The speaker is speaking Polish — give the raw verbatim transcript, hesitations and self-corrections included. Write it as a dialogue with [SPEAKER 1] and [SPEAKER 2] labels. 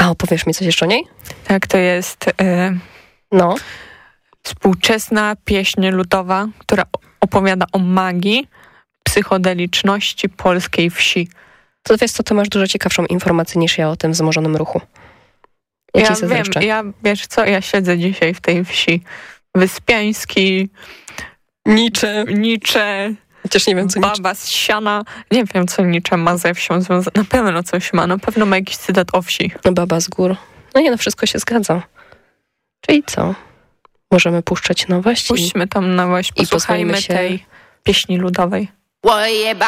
[SPEAKER 1] A opowiesz mi coś jeszcze o niej?
[SPEAKER 2] Tak, to jest e,
[SPEAKER 1] No.
[SPEAKER 2] współczesna pieśń ludowa, która opowiada o magii, psychodeliczności polskiej wsi.
[SPEAKER 1] To wiesz co, ty masz dużo ciekawszą informację niż ja o tym wzmożonym ruchu. Ja,
[SPEAKER 2] Ja
[SPEAKER 1] ci
[SPEAKER 2] wiem,
[SPEAKER 1] zazdroszczę.
[SPEAKER 2] ja, wiesz co, ja siedzę dzisiaj w tej wsi. Wyspiański,
[SPEAKER 1] Nicze.
[SPEAKER 2] Nicze,
[SPEAKER 1] Chociaż nie wiem, co nicze.
[SPEAKER 2] baba z siana. Nie wiem, co Nicze ma ze wsią związane. Na pewno coś ma, na pewno ma jakiś cytat o wsi.
[SPEAKER 1] No baba z gór. No nie, no wszystko się zgadza. Czyli co? Możemy puszczać nowość?
[SPEAKER 2] Puśćmy tam nowość,
[SPEAKER 1] I
[SPEAKER 2] posłuchajmy
[SPEAKER 1] posłuchajmy się
[SPEAKER 2] tej pieśni ludowej.